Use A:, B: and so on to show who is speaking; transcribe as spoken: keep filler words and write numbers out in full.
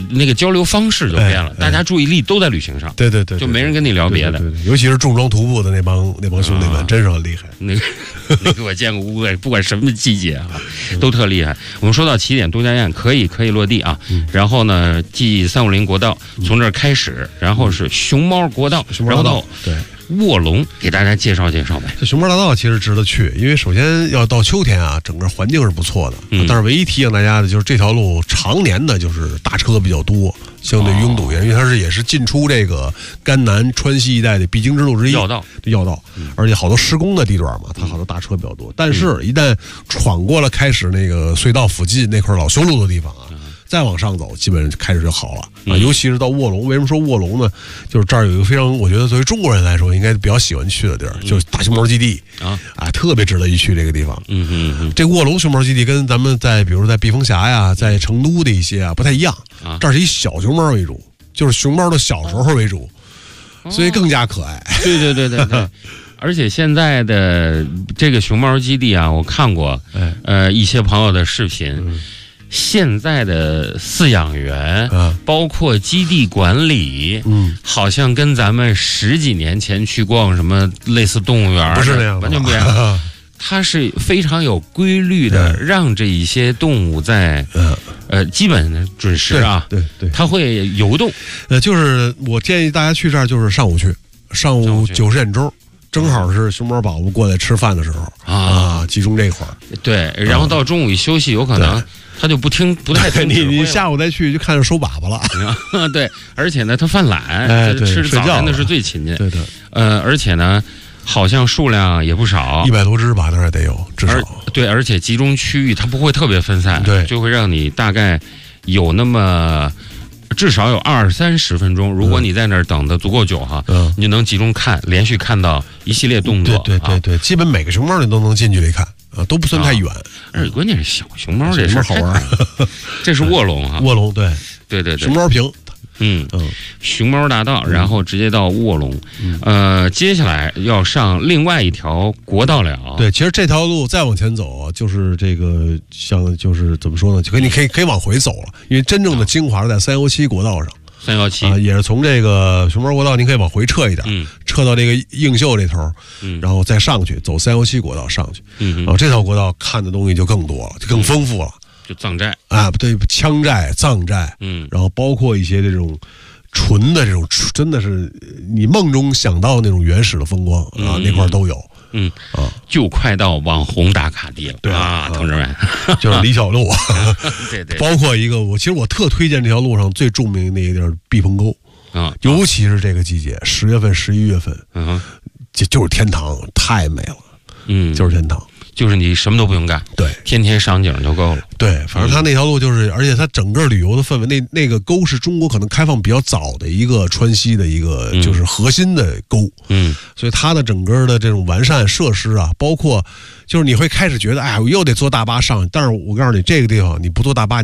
A: 那个交流方式就变了，
B: 哎哎、
A: 大家注意力都在旅行上。
B: 对对 对, 对，
A: 就没人跟你聊别的。
B: 对对对对，尤其是重装徒步的那帮那帮兄弟们，啊、真是很厉害。
A: 那个那个我见过，不管什么季节啊，都特厉害。我们说到起点都江堰可以可以落地啊，嗯、然后呢 G 三五零国道从这儿开始，然后是熊猫国道，
B: 熊猫国道对。
A: 卧龙给大家介绍介绍呗。
B: 这熊猫大道其实值得去，因为首先要到秋天啊，整个环境是不错的。嗯、但是唯一提醒大家的就是这条路常年的就是大车比较多，相对拥堵，因为它是也是进出这个甘南川西一带的必经之路之一。
A: 要道，
B: 要道，嗯、而且好多施工的地段嘛，它好多大车比较多。但是，一旦闯过了开始那个隧道附近那块老修路的地方啊。再往上走，基本开始就好了啊！尤其是到卧龙，为什么说卧龙呢？就是这儿有一个非常，我觉得作为中国人来说，应该比较喜欢去的地儿，就是大熊猫基地啊啊，特别值得一去这个地方。
A: 嗯嗯嗯，
B: 这卧龙熊猫基地跟咱们在比如在避风峡呀，在成都的一些啊不太一样啊，这儿是以小熊猫为主，就是熊猫的小时候为主，所以更加可爱。
A: 对对对对对。而且现在的这个熊猫基地啊，我看过，呃，一些朋友的视频。嗯，现在的饲养员，嗯、包括基地管理，嗯，好像跟咱们十几年前去逛什么类似动物园
B: 不是那样，
A: 完全不一样。它是非常有规律的，让这一些动物在，嗯、呃，基本准时啊，
B: 对 对, 对，
A: 它会游动。
B: 呃，就是我建议大家去这儿，就是上午去，上午九十点钟。正好是熊猫宝宝过来吃饭的时候啊，啊集中这块儿。
A: 对，然后到中午一休息，有可能他就不听，不太听
B: 你你下午再去就看着收粑粑
A: 了。对，而且呢，他犯懒，
B: 哎、
A: 吃早餐的是最勤勤。
B: 对的。
A: 呃，而且呢，好像数量也不少，
B: 一百多只吧，当然得有，至少。
A: 对，而且集中区域它不会特别分散，
B: 对，
A: 就会让你大概有那么。至少有二三十分钟，如果你在那儿等的足够久哈，嗯，你就能集中看，连续看到一系列动作。
B: 对对对对，啊、基本每个熊猫你都能近距离看啊，都不算太远。
A: 而且关键是小熊猫这事
B: 好玩。
A: 这是卧龙啊，
B: 卧龙对
A: 对对对，
B: 熊猫坪。
A: 嗯嗯，熊猫大道，然后直接到卧龙，嗯、呃，接下来要上另外一条国道了。
B: 对，其实这条路再往前走，就是这个像就是怎么说呢？就可以你可以可以往回走了，因为真正的精华是在三幺七国道上。
A: 三幺七
B: 啊，也是从这个熊猫国道，您可以往回撤一点，
A: 嗯，
B: 撤到这个映秀这头，
A: 嗯，
B: 然后再上去，走三幺七国道上去，
A: 嗯，
B: 然后这条国道看的东西就更多了，就更丰富了。
A: 就藏寨
B: 啊，对，羌寨、藏寨，
A: 嗯，
B: 然后包括一些这种纯的这种，真的是你梦中想到那种原始的风光啊，
A: 嗯、
B: 那块都有。
A: 嗯啊，就快到网红打卡地了，
B: 对
A: 啊，同志们，
B: 就是李小璐，
A: 对对，
B: 包括一个我其实我特推荐这条路上最著名的那个地儿避风沟
A: 啊，
B: 尤其是这个季节，十月份、十一月份，
A: 嗯，
B: 这就是天堂，太美了，
A: 嗯，
B: 就是天堂。
A: 就是你什么都不用干，
B: 对，
A: 天天赏景就够了。
B: 对，反正它那条路就是，嗯、而且它整个旅游的氛围，那那个沟是中国可能开放比较早的一个川西的一个就是核心的沟，
A: 嗯，
B: 所以它的整个的这种完善设施啊，包括就是你会开始觉得，哎，我又得坐大巴上去，但是我告诉你，这个地方你不坐大巴。